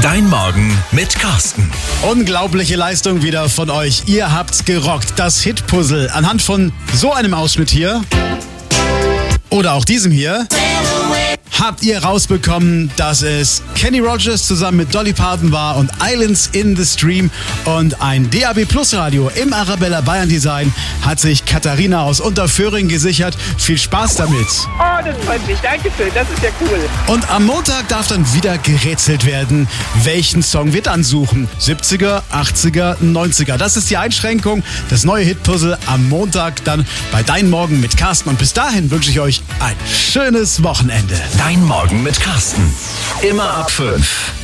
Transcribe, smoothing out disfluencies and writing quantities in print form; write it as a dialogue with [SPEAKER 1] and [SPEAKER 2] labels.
[SPEAKER 1] Dein Morgen mit Carsten.
[SPEAKER 2] Unglaubliche Leistung wieder von euch. Ihr habt's gerockt. Das Hit-Puzzle anhand von so einem Ausschnitt hier oder auch diesem hier habt ihr rausbekommen, dass es Kenny Rogers zusammen mit Dolly Parton war und Islands in the Stream. Und ein DAB Plus Radio im Arabella Bayern Design hat sich Katharina aus Unterföhring gesichert. Viel Spaß damit.
[SPEAKER 3] Oh, das freut mich. Dankeschön. Das ist ja cool.
[SPEAKER 2] Und am Montag darf dann wieder gerätselt werden, welchen Song wir dann suchen. 70er, 80er, 90er. Das ist die Einschränkung. Das neue Hitpuzzle am Montag dann bei Dein Morgen mit Carsten. Und bis dahin wünsche ich euch ein schönes Wochenende.
[SPEAKER 1] Dein Morgen mit Carsten. Immer ab 5.